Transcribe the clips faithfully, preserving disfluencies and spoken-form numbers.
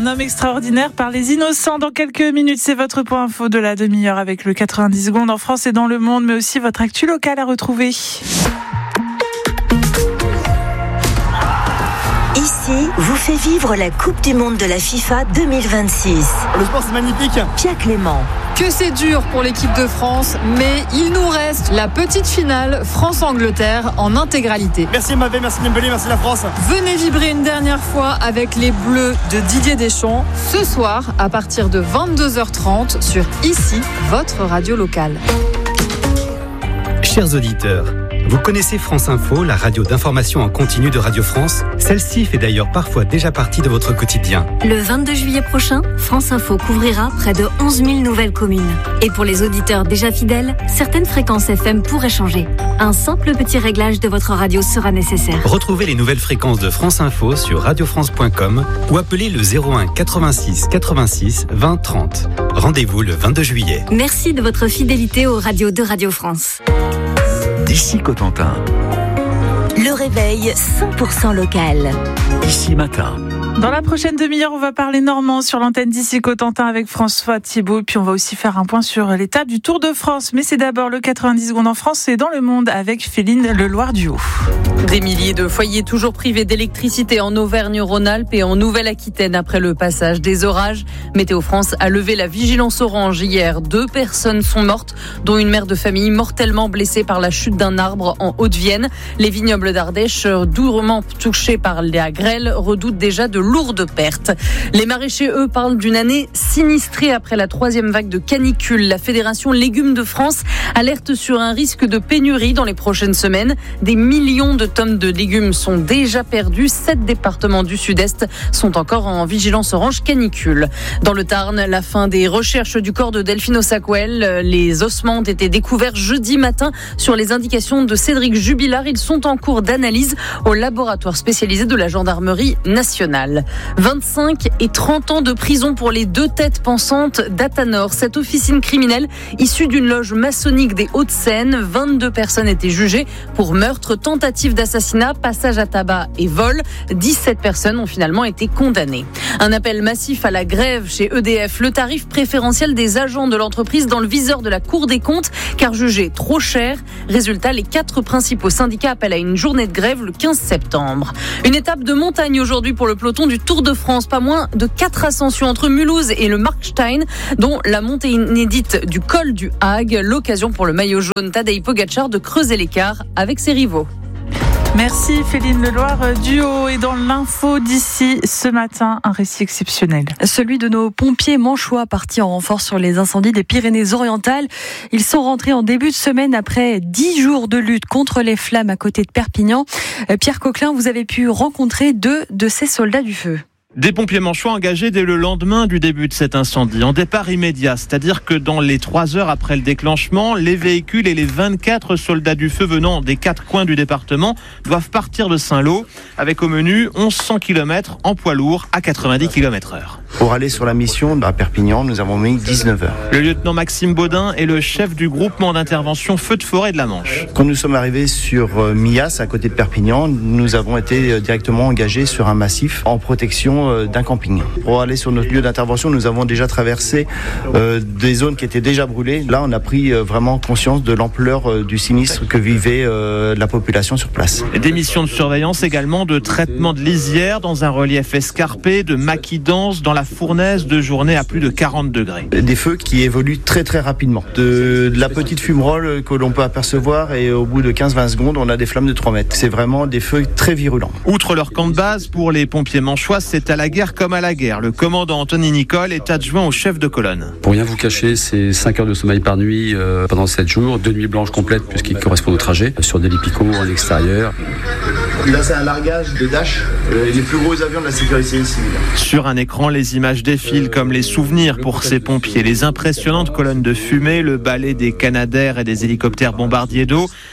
Un homme extraordinaire par les innocents. Dans quelques minutes, c'est votre point info de la demi-heure avec le quatre-vingt-dix secondes en France et dans le monde, mais aussi votre actu locale à retrouver. Ici, vous fait vivre la Coupe du Monde de la FIFA deux mille vingt-six. Le sport, c'est magnifique. Pierre Clément. Que c'est dur pour l'équipe de France, mais il nous reste la petite finale France-Angleterre en intégralité. Merci Mavé, merci Dembélé, merci la France. Venez vibrer une dernière fois avec les Bleus de Didier Deschamps ce soir à partir de vingt-deux heures trente sur Ici, votre radio locale. Chers auditeurs, vous connaissez France Info, la radio d'information en continu de Radio France? Celle-ci fait d'ailleurs parfois déjà partie de votre quotidien. Le vingt-deux juillet prochain, France Info couvrira près de onze mille nouvelles communes. Et pour les auditeurs déjà fidèles, certaines fréquences F M pourraient changer. Un simple petit réglage de votre radio sera nécessaire. Retrouvez les nouvelles fréquences de France Info sur radio france point com ou appelez le zéro un quatre-vingt-six quatre-vingt-six vingt trente. Rendez-vous le vingt-deux juillet. Merci de votre fidélité aux radios de Radio France. D'ici Cotentin. Le réveil cent pour cent local. Ici Matin. Dans la prochaine demi-heure, on va parler normand sur l'antenne d'Ici Cotentin avec François Thibault. Puis on va aussi faire un point sur l'étape du Tour de France. Mais c'est d'abord le quatre-vingt-dix secondes en France et dans le monde avec Féline Leloir-Duhaut. Des milliers de foyers toujours privés d'électricité en Auvergne-Rhône-Alpes et en Nouvelle-Aquitaine après le passage des orages. Météo France a levé la vigilance orange hier. Deux personnes sont mortes, dont une mère de famille mortellement blessée par la chute d'un arbre en Haute-Vienne. Les vignobles d'Ardèche, durement touchés par la grêle, redoutent déjà de lourdes pertes. Les maraîchers, eux, parlent d'une année sinistrée après la troisième vague de canicule. La Fédération Légumes de France alerte sur un risque de pénurie dans les prochaines semaines. Des millions de tonnes de légumes sont déjà perdues. Sept départements du Sud-Est sont encore en vigilance orange canicule. Dans le Tarn, la fin des recherches du corps de Delphine Ossaquel. Les ossements ont été découverts jeudi matin sur les indications de Cédric Jubilard. Ils sont en cours d'analyse au laboratoire spécialisé de la gendarmerie nationale. vingt-cinq et trente ans de prison pour les deux têtes pensantes d'Athanor. Cette officine criminelle issue d'une loge maçonnique des Hauts-de-Seine. vingt-deux personnes étaient jugées pour meurtre, tentative d'assassinat, passage à tabac et vol. dix-sept personnes ont finalement été condamnées. Un appel massif à la grève chez E D F. Le tarif préférentiel des agents de l'entreprise dans le viseur de la Cour des comptes, car jugé trop cher. Résultat, les quatre principaux syndicats appellent à une journée de grève le quinze septembre. Une étape de montagne aujourd'hui pour le peloton du Tour de France. Pas moins de quatre ascensions entre Mulhouse et le Markstein, dont la montée inédite du col du Hague. L'occasion pour le maillot jaune Tadej Pogacar de creuser l'écart avec ses rivaux. Merci Féline Leloir-Duhaut. Et dans l'info d'ici ce matin, un récit exceptionnel. Celui de nos pompiers manchois partis en renfort sur les incendies des Pyrénées-Orientales. Ils sont rentrés en début de semaine après dix jours de lutte contre les flammes à côté de Perpignan. Pierre Coquelin, vous avez pu rencontrer deux de ces soldats du feu. Des pompiers manchois engagés dès le lendemain du début de cet incendie, en départ immédiat, c'est-à-dire que dans les trois heures après le déclenchement, les véhicules et les vingt-quatre soldats du feu venant des quatre coins du département doivent partir de Saint-Lô, avec au menu onze cents kilomètres en poids lourd à quatre-vingt-dix kilomètres heure. Pour aller sur la mission à Perpignan, nous avons mis dix-neuf heures. Le lieutenant Maxime Baudin est le chef du groupement d'intervention feu de forêt de la Manche. Quand nous sommes arrivés sur Millas, à côté de Perpignan, nous avons été directement engagés sur un massif en protection d'un camping. Pour aller sur notre lieu d'intervention, nous avons déjà traversé euh, des zones qui étaient déjà brûlées. Là, on a pris euh, vraiment conscience de l'ampleur euh, du sinistre que vivait euh, la population sur place. Des missions de surveillance également, de traitement de lisière dans un relief escarpé, de maquis dense dans la fournaise de journée à plus de quarante degrés. Des feux qui évoluent très très rapidement. De, de la petite fumerole que l'on peut apercevoir et au bout de quinze à vingt secondes, on a des flammes de trois mètres. C'est vraiment des feux très virulents. Outre leur camp de base, pour les pompiers manchois, c'est à la guerre comme à la guerre. Le commandant Anthony Nicole est adjoint au chef de colonne. Pour rien vous cacher, c'est cinq heures de sommeil par nuit euh, pendant sept jours, deux nuits blanches complètes puisqu'ils correspondent au trajet, sur des lits picots en extérieur. Là, c'est un largage de Dash, euh, les plus gros avions de la sécurité civile. Sur un écran, les images défilent comme les souvenirs pour ces pompiers. Les impressionnantes colonnes de fumée, le balai des Canadair et des hélicoptères bombardiers d'eau,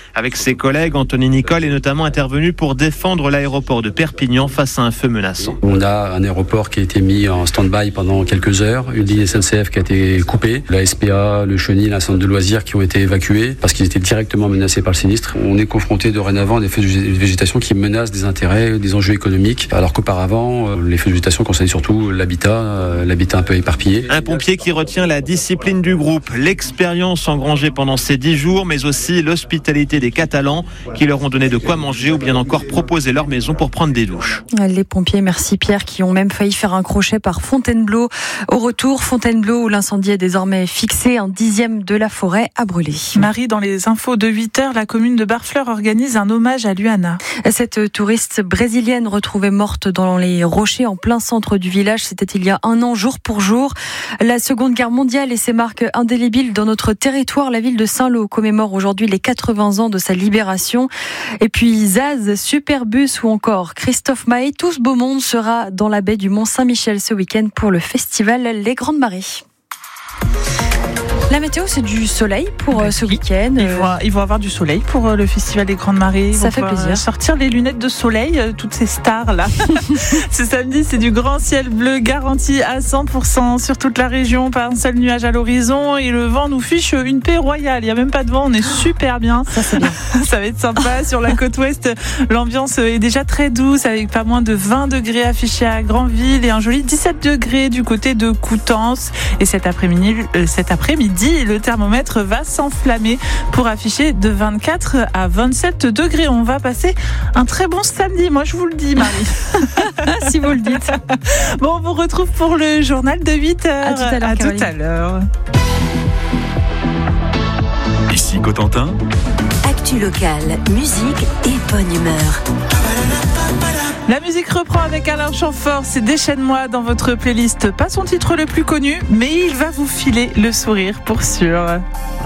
Avec ses collègues, Anthony Nicole est notamment intervenu pour défendre l'aéroport de Perpignan face à un feu menaçant. On a un aéroport qui a été mis en stand-by pendant quelques heures, une ligne S N C F qui a été coupée, la S P A, le Chenil, un centre de loisirs qui ont été évacués parce qu'ils étaient directement menacés par le sinistre. On est confronté dorénavant à des feux de végétation qui menacent des intérêts, des enjeux économiques, alors qu'auparavant, les feux de végétation concernaient surtout l'habitat, l'habitat un peu éparpillé. Un pompier qui retient la discipline du groupe, l'expérience engrangée pendant ces dix jours, mais aussi l'hospitalité des Catalans qui leur ont donné de quoi manger ou bien encore proposé leur maison pour prendre des douches. Les pompiers, merci Pierre, qui ont même failli faire un crochet par Fontainebleau. Au retour, Fontainebleau où l'incendie est désormais fixé, un dixième de la forêt a brûlé. Marie, dans les infos de huit heures, la commune de Barfleur organise un hommage à Luana. Cette touriste brésilienne retrouvée morte dans les rochers en plein centre du village, c'était il y a un an, jour pour jour. La Seconde Guerre mondiale et ses marques indélébiles dans notre territoire, la ville de Saint-Lô commémore aujourd'hui les quatre-vingts ans de sa libération. Et puis Zaz, Superbus ou encore Christophe Maé, tout ce beau monde sera dans la baie du Mont-Saint-Michel ce week-end pour le festival Les Grandes Marées. La météo, c'est du soleil pour bah, ce week-end. Ils vont, ils vont avoir du soleil pour le festival des Grandes Marées. Ils Ça fait plaisir. Sortir les lunettes de soleil, toutes ces stars-là. Ce samedi, c'est du grand ciel bleu garanti à cent pour cent sur toute la région. Pas un seul nuage à l'horizon et le vent nous fiche une paix royale. Il n'y a même pas de vent, on est super bien. Ça, c'est bien. Ça va être sympa. Sur la côte ouest, l'ambiance est déjà très douce avec pas moins de vingt degrés affichés à Granville et un joli dix-sept degrés du côté de Coutances. Et cet après-midi, euh, cet après-midi, le thermomètre va s'enflammer pour afficher de vingt-quatre à vingt-sept degrés. On va passer un très bon samedi, moi je vous le dis, Marie. Si vous le dites. Bon, on vous retrouve pour le journal de huit heures. À tout à l'heure, à tout à l'heure. Ici Cotentin. Actu locale, musique et bonne humeur. La musique reprend avec Alain Chamfort, c'est Déchaîne-moi dans votre playlist. Pas son titre le plus connu, mais il va vous filer le sourire pour sûr.